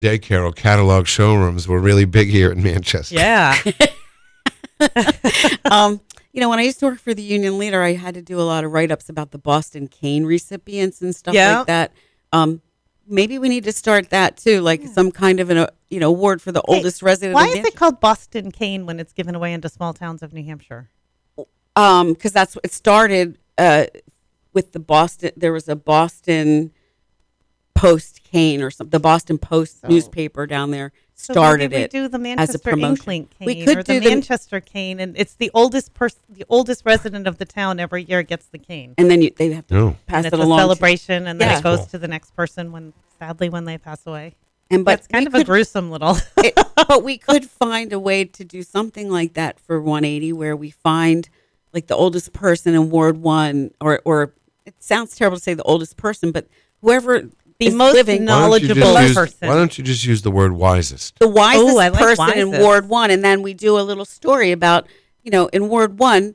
daycare or catalog showrooms were really big here in Manchester. Yeah. When I used to work for the Union Leader, I had to do a lot of write-ups about the Boston Cane recipients and stuff Yeah. like that. Maybe we need to start that too, like some kind of an award for the oldest resident. Why of is Manchester. it called Boston Cane when it's given away into small towns of New Hampshire? Because it started with the Boston. There was a Boston Post cane or something. The Boston Post newspaper down there started maybe we it do the as a Manchester promotion. Inklink cane We could or do the Manchester cane, and it's the oldest resident of the town every year gets the cane. and then they have to Oh. pass And it it's a along. celebration, and then Yeah. it goes Cool. to the next person when they pass away. and But but it's kind we of a could- gruesome little. but we could find a way to do something like that for 180, where we find like the oldest person in Ward 1, or it sounds terrible to say the oldest person, but whoever The is most living, knowledgeable person. Why don't you just use the word wisest? the wisest I like person in wisest. Ward 1, and then we do a little story about, in Ward 1,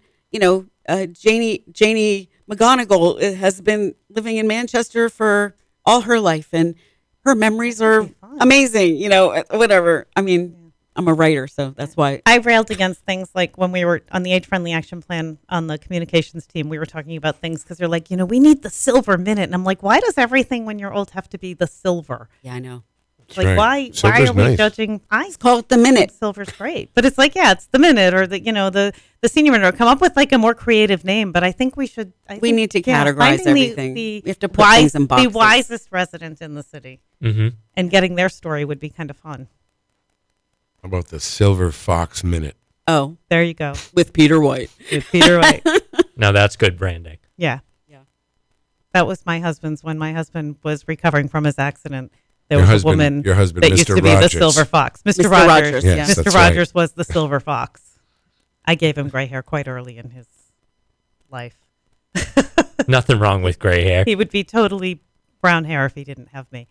Janie McGonigal has been living in Manchester for all her life, and her memories are be fun. amazing, whatever. I mean, I'm a writer, so that's why. I railed against things like when we were on the age-friendly action plan on the communications team, we were talking about things because they're like, we need the silver minute. And I'm like, why does everything when you're old have to be the silver? Yeah, I know. Like, right. why Silver's are we nice. judging? I Call it the minute. silver's great, but it's like, it's the minute or the senior minute, or come up with like a more creative name. But I think we should. We need to categorize finding everything. We have to put things in The boxes. wisest resident in the city Mm-hmm. and getting their story would be kind of fun. How about the Silver Fox Minute? Oh, There you go, with Peter White. with Peter White. Now that's good branding. Yeah. Yeah. That was my husband's when my husband was recovering from his accident. There Your was husband- a woman your husband, that Mr. used to be Rogers. the silver fox. Mr. Mr. Rogers. Rogers, Yes, yeah. that's Mr. right. Rogers was the silver fox. I gave him gray hair quite early in his life. Nothing wrong with gray hair. He would be totally brown hair if he didn't have me.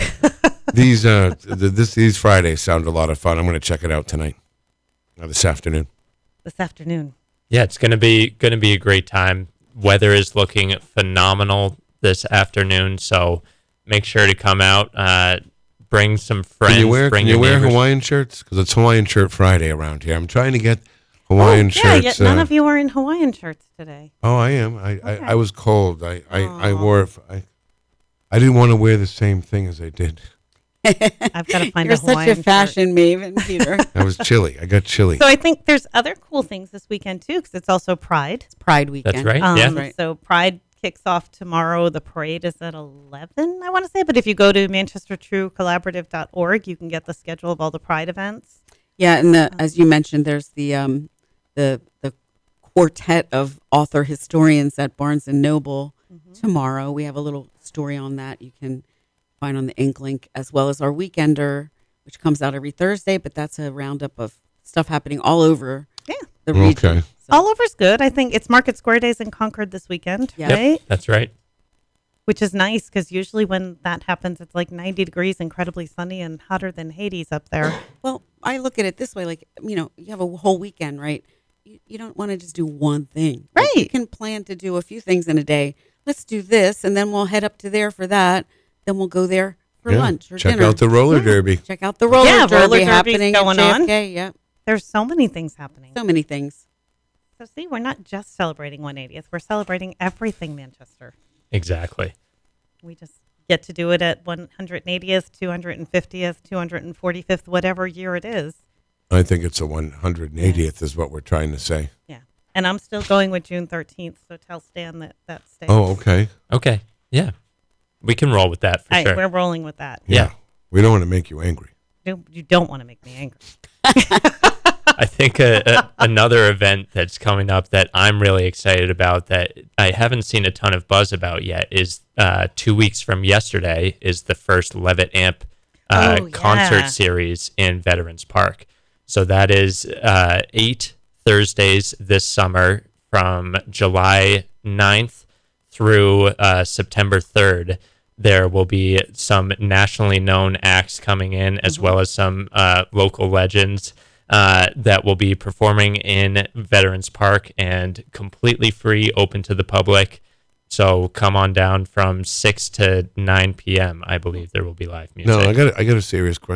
These Fridays sound a lot of fun. I'm going to check it out tonight, this afternoon. This afternoon. Yeah, it's gonna be a great time. Weather is looking phenomenal this afternoon, so make sure to come out. Bring some friends. Can you wear neighbors. Hawaiian shirts? Because it's Hawaiian Shirt Friday around here. I'm trying to get Hawaiian yeah, shirts. yet none of you are in Hawaiian shirts today. Oh, I am. I was cold. I Aw. wore it. I didn't want to wear the same thing as I did. I've got to find You're a Hawaiian such a fashion maven, Peter. I was chilly. I got chilly. shirt. So I think there's other cool things this weekend too, because it's also Pride. It's Pride weekend. That's right. Yeah. Right. So Pride kicks off tomorrow. The parade is at 11, I want to say. But if you go to manchestertruecollaborative.org, you can get the schedule of all the Pride events. Yeah, and as you mentioned, there's the quartet of author historians at Barnes and Noble tomorrow. We have a little story on that you can find on the Inklink, as well as our Weekender, which comes out every Thursday. But that's a roundup of stuff happening all over Yeah. the region. Okay. So- All over's good. I think it's Market Square Days in Concord this weekend, Yeah. Yep, right? that's right. Which is nice because usually when that happens, it's like 90 degrees, incredibly sunny and hotter than Hades up there. Well, I look at it this way, like, you have a whole weekend, right? You don't want to just do one thing. Like, you Right. can plan to do a few things in a day. Let's do this, and then we'll head up to there for that. Then we'll go there for Yeah. lunch or Check dinner. out the roller derby. Check out the roller Yeah, derby roller derby's happening going at on. JFK. Yeah, There's so many things happening. so many things. So see, we're not just celebrating 180th. We're celebrating everything Manchester. Exactly. We just get to do it at 180th, 250th, 245th, whatever year it is. I think it's a 180th is what we're trying to say. Yeah. And I'm still going with June 13th, so tell Stan that stays. Oh, okay. Okay. Yeah. We can roll with that for All right, sure. we're rolling with that. Yeah. We don't want to make you angry. You don't want to make me angry. I think another event that's coming up that I'm really excited about that I haven't seen a ton of buzz about yet is 2 weeks from yesterday is the first Levitt Amp concert yeah. series in Veterans Park. So that is 8 Thursdays this summer from July 9th through September 3rd. There will be some nationally known acts coming in as well as some local legends that will be performing in Veterans Park and completely free, open to the public. So come on down from 6 to 9 p.m. I believe there will be live music. No, I got a serious question.